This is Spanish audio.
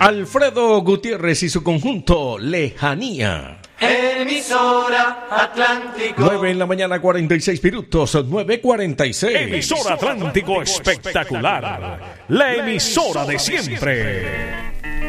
Alfredo Gutiérrez y su conjunto Lejanía. Emisora Atlántico. 9 en la mañana, 46 minutos, 9:46. Emisora Atlántico espectacular. La emisora de siempre.